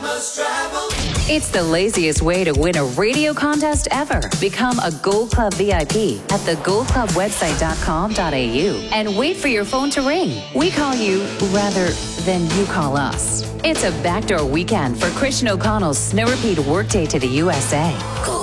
It's the laziest way to win a radio contest ever. Become a Gold Club VIP at thegoldclubwebsite.com.au and wait for your phone to ring. We call you rather than you call us. It's a backdoor weekend for Christian O'Connell's Snow Repeat Workday to the USA.